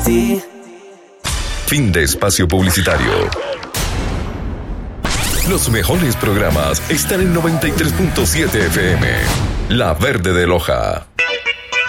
ti. Fin de espacio publicitario. Los mejores programas están en 93.7 FM. La Verde de Loja.